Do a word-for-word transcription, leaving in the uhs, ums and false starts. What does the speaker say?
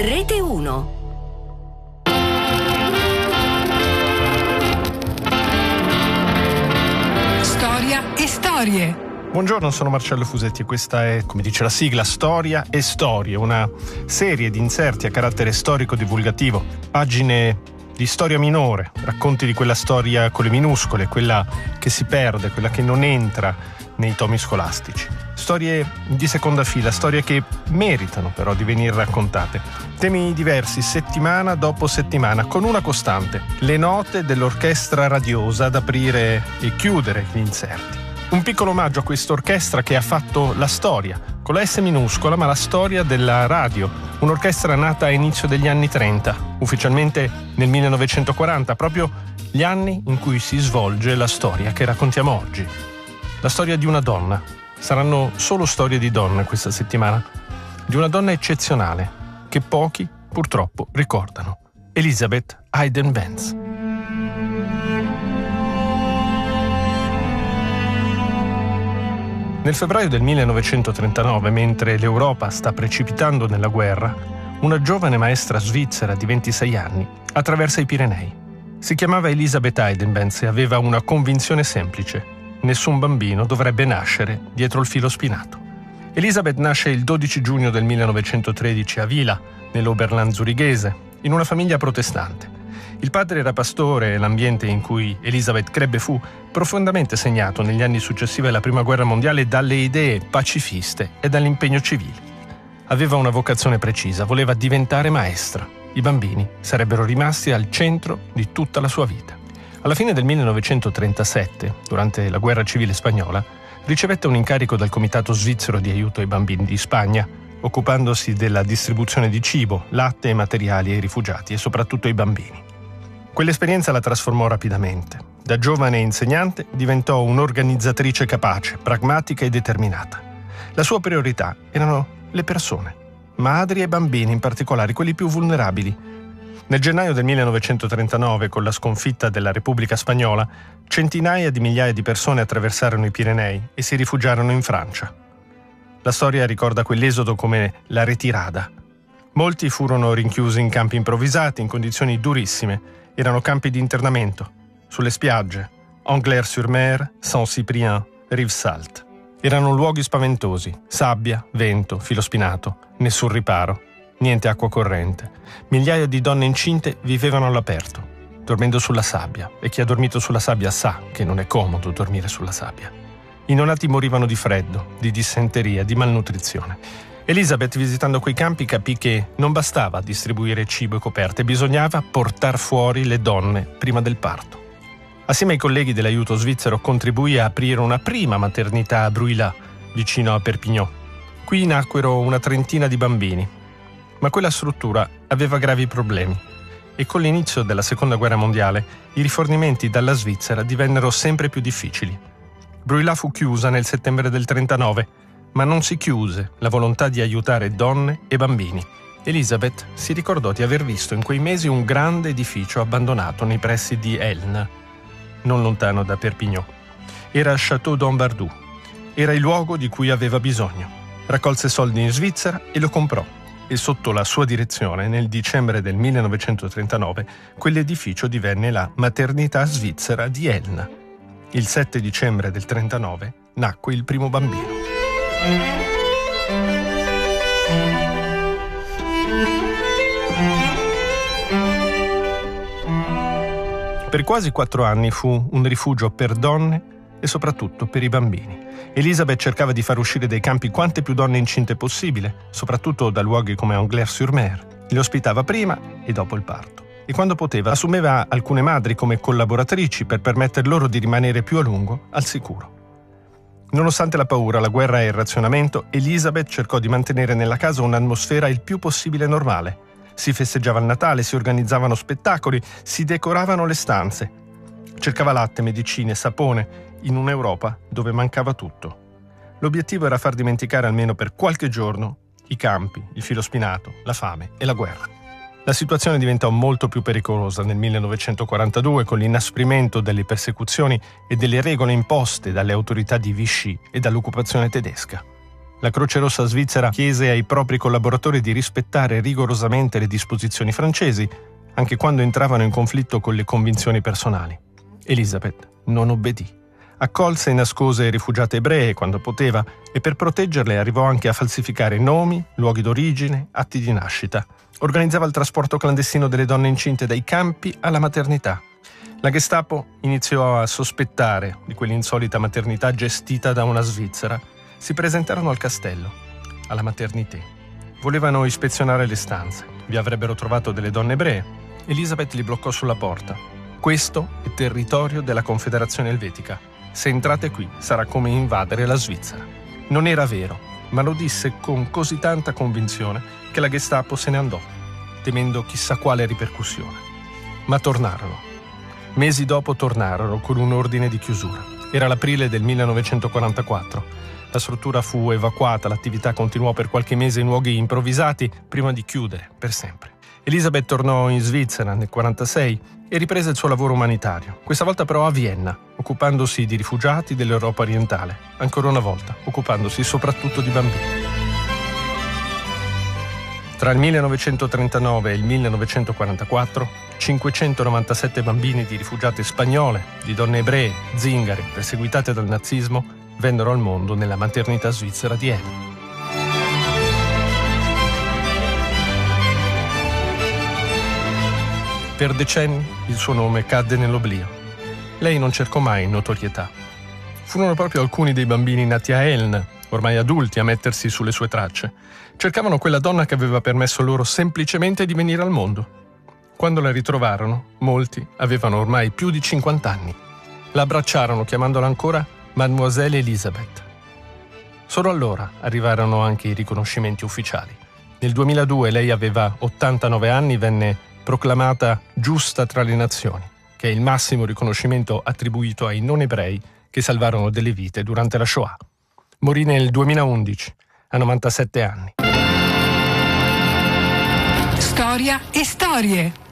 Rete uno. Storia e storie. Buongiorno, sono Marcello Fusetti e questa è, come dice la sigla, Storia e Storie, una serie di inserti a carattere storico-divulgativo, pagine di storia minore, racconti di quella storia con le minuscole, quella che si perde, quella che non entra nei tomi scolastici. Storie di seconda fila, storie che meritano però di venire raccontate. Temi diversi settimana dopo settimana, con una costante: le note dell'orchestra radiosa ad aprire e chiudere gli inserti. Un piccolo omaggio a questa orchestra che ha fatto la storia, con la S minuscola, ma la storia della radio. Un'orchestra nata a inizio degli anni trenta, ufficialmente nel millenovecentoquaranta, proprio gli anni in cui si svolge la storia che raccontiamo oggi. La storia di una donna. Saranno solo storie di donne questa settimana. Di una donna eccezionale, che pochi, purtroppo, ricordano. Elizabeth Hayden Vance. Nel febbraio del millenovecentotrentanove, mentre l'Europa sta precipitando nella guerra, una giovane maestra svizzera di ventisei anni attraversa i Pirenei. Si chiamava Elizabeth Hayden Vance e aveva una convinzione semplice: nessun bambino dovrebbe nascere dietro il filo spinato. Elizabeth nasce il dodici giugno del millenovecentotredici a Vila, nell'Oberland zurighese, in una famiglia protestante. Il padre era pastore e l'ambiente in cui Elizabeth crebbe fu profondamente segnato negli anni successivi alla Prima Guerra Mondiale dalle idee pacifiste e dall'impegno civile. Aveva una vocazione precisa, voleva diventare maestra. I bambini sarebbero rimasti al centro di tutta la sua vita. Alla fine del millenovecentotrentasette, durante la guerra civile spagnola, ricevette un incarico dal Comitato Svizzero di Aiuto ai Bambini di Spagna, occupandosi della distribuzione di cibo, latte e materiali ai rifugiati e soprattutto ai bambini. Quell'esperienza la trasformò rapidamente. Da giovane insegnante diventò un'organizzatrice capace, pragmatica e determinata. La sua priorità erano le persone, madri e bambini in particolare, quelli più vulnerabili. Nel gennaio del millenovecentotrentanove, con la sconfitta della Repubblica Spagnola, centinaia di migliaia di persone attraversarono i Pirenei e si rifugiarono in Francia. La storia ricorda quell'esodo come la retirada. Molti furono rinchiusi in campi improvvisati, in condizioni durissime. Erano campi di internamento, sulle spiagge, Anglers-sur-Mer, Saint-Cyprien, Rivesaltes. Erano luoghi spaventosi, sabbia, vento, filo spinato, nessun riparo. Niente acqua corrente. Migliaia di donne incinte vivevano all'aperto, dormendo sulla sabbia, e chi ha dormito sulla sabbia sa che non è comodo dormire sulla sabbia. I neonati morivano di freddo, di dissenteria, di malnutrizione. Elizabeth, visitando quei campi, capì che non bastava distribuire cibo e coperte, bisognava portar fuori le donne prima del parto. Assieme ai colleghi dell'aiuto svizzero contribuì a aprire una prima maternità a Bruylat, vicino a Perpignan. Qui nacquero una trentina di bambini. Ma quella struttura aveva gravi problemi e con l'inizio della Seconda Guerra Mondiale i rifornimenti dalla Svizzera divennero sempre più difficili. Bruylat fu chiusa nel settembre del trentanove, ma non si chiuse la volontà di aiutare donne e bambini. Elizabeth si ricordò di aver visto in quei mesi un grande edificio abbandonato nei pressi di Elne, non lontano da Perpignan. Era Château d'Ambardou. Era il luogo di cui aveva bisogno. Raccolse soldi in Svizzera e lo comprò. E sotto la sua direzione, nel dicembre del millenovecentotrentanove, quell'edificio divenne la maternità svizzera di Elna. Il sette dicembre del trentanove nacque il primo bambino. Per quasi quattro anni fu un rifugio per donne e soprattutto per i bambini. Elizabeth cercava di far uscire dai campi quante più donne incinte possibile, soprattutto da luoghi come Anglers-sur-Mer. Le ospitava prima e dopo il parto. E quando poteva assumeva alcune madri come collaboratrici per permetter loro di rimanere più a lungo al sicuro. Nonostante la paura, la guerra e il razionamento, Elizabeth cercò di mantenere nella casa un'atmosfera il più possibile normale. Si festeggiava il Natale, si organizzavano spettacoli, si decoravano le stanze. Cercava latte, medicine, sapone, in un'Europa dove mancava tutto. L'obiettivo era far dimenticare almeno per qualche giorno i campi, il filo spinato, la fame e la guerra. La situazione diventò molto più pericolosa nel millenovecentoquarantadue con l'inasprimento delle persecuzioni e delle regole imposte dalle autorità di Vichy e dall'occupazione tedesca. La Croce Rossa svizzera chiese ai propri collaboratori di rispettare rigorosamente le disposizioni francesi, anche quando entravano in conflitto con le convinzioni personali. Elisabeth non obbedì. Accolse e nascose rifugiate ebree quando poteva e per proteggerle arrivò anche a falsificare nomi, luoghi d'origine, atti di nascita. Organizzava il trasporto clandestino delle donne incinte dai campi alla maternità. La Gestapo iniziò a sospettare di quell'insolita maternità gestita da una svizzera. Si presentarono al castello, alla maternité. Volevano ispezionare le stanze. Vi avrebbero trovato delle donne ebree. Elisabeth li bloccò sulla porta. Questo è territorio della Confederazione Elvetica. Se entrate qui sarà come invadere la Svizzera. Non era vero, ma lo disse con così tanta convinzione che la Gestapo se ne andò, temendo chissà quale ripercussione. Ma tornarono. Mesi dopo tornarono con un ordine di chiusura. Era l'aprile del millenovecentoquarantaquattro. La struttura fu evacuata, l'attività continuò per qualche mese in luoghi improvvisati prima di chiudere per sempre. Elisabeth tornò in Svizzera nel millenovecentoquarantasei e riprese il suo lavoro umanitario, questa volta però a Vienna, occupandosi di rifugiati dell'Europa orientale, ancora una volta occupandosi soprattutto di bambini. Tra il millenovecentotrentanove e il millenovecentoquarantaquattro, cinquecentonovantasette bambini di rifugiate spagnole, di donne ebree, zingare, perseguitate dal nazismo, vennero al mondo nella maternità svizzera di Hel. Per decenni il suo nome cadde nell'oblio. Lei non cercò mai notorietà. Furono proprio alcuni dei bambini nati a Eln, ormai adulti, a mettersi sulle sue tracce. Cercavano quella donna che aveva permesso loro semplicemente di venire al mondo. Quando la ritrovarono, molti avevano ormai più di cinquanta anni. La abbracciarono chiamandola ancora Mademoiselle Elisabeth. Solo allora arrivarono anche i riconoscimenti ufficiali. Nel duemiladue lei aveva ottantanove anni, venne proclamata giusta tra le nazioni, che è il massimo riconoscimento attribuito ai non ebrei che salvarono delle vite durante la Shoah. Morì nel duemilaundici, a novantasette anni. Storia e storie.